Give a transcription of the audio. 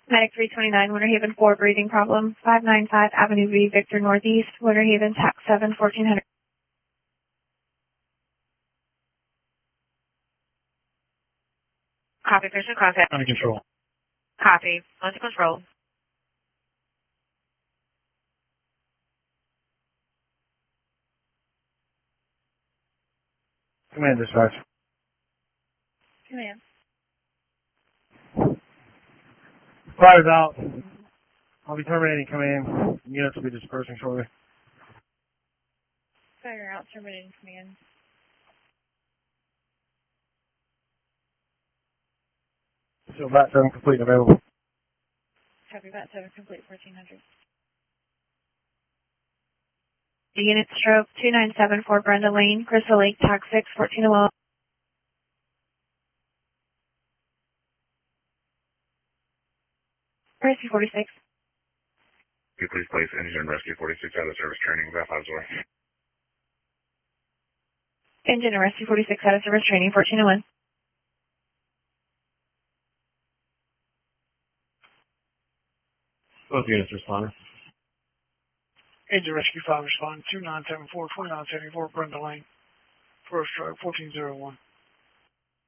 Medic 329, Winter Haven 4, breathing problem. 595 Avenue V, Victor Northeast, Winter Haven, TAC 7, 1400. Copy, there's no contact. Under control. Copy, under control. Command dispatch. Command. Fire's out. I'll be terminating command. Units will be dispersing shortly. Fire out, terminating command. So VAT 7 complete and available. Copy, VAT 7 complete, 1400. The unit stroke 2974 Brenda Lane, Crystal Lake, TAC 6, 1401. Rescue 46. Could you please place Engine Rescue 46 out of service training, VAT 50. Engine and Rescue 46 out of service training, 1401. Both units responding. Engine Rescue 5 respond 2974, 2974 Brenda Lane. First stroke 1401.